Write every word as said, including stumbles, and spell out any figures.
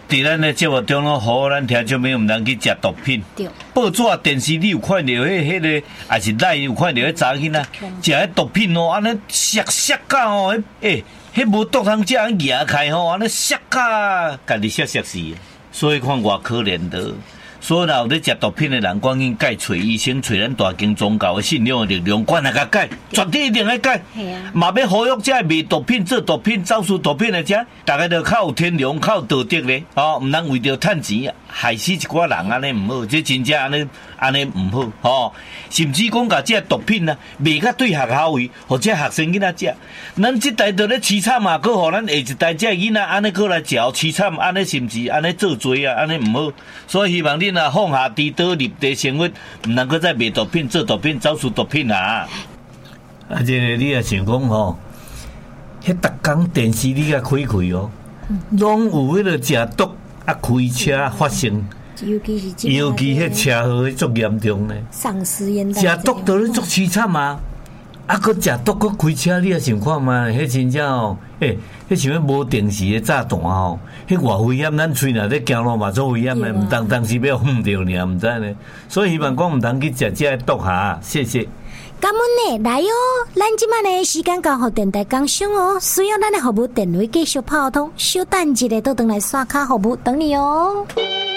在咱的节目中咯，好咱听众朋友唔通去食毒品。报纸、电视你有看到迄、迄个，还是赖有看到迄查囡仔食迄毒品哦，安尼削削到哦，诶、欸，迄无毒通食，安牙开吼，安尼削到，家己削削死。所以看偌可怜的。所以啦，有咧食毒品的人，赶紧改找医生，找咱大经宗教的信仰的力量，管下甲改，绝对一定要改。嘛要呼吁这卖毒品、做毒品、走私毒品的者，大家都较有天良、较有道德咧，哦，唔通为着趁钱害死一寡人，安尼唔好，这真正安尼安尼唔好，哦，甚至讲甲这毒品啊，卖甲对学校位，或者学生囡仔食，咱这代都咧凄惨嘛，搁互咱下一代这囡仔安尼搁来食凄惨，安尼是毋是安尼做罪啊？安尼唔好，所以希望你。那放下低倒立地生活，唔能够再卖毒品、做毒品、走私毒品啊！啊，这个你也想讲吼，迄逐工电视你也开开哦，拢有迄个食毒啊开车发生， 尤其是尤其迄车祸足严重呢。 丧尸烟弹， 食毒都咧足凄惨啊！啊，搁食毒搁开车，你也想看嘛？迄真正哦，诶、欸，迄像迄无定时的炸弹吼，迄偌危险，咱喙若咧行路嘛，足危险的，毋当当时要吽着尔，毋知呢。所以希望讲毋通去食这毒下，谢谢。 感恩呢，来哦！咱即摆呢时间交互电台工商哦，需要咱的服务电话继续泡通，稍等一下倒转来刷卡服务等你哦。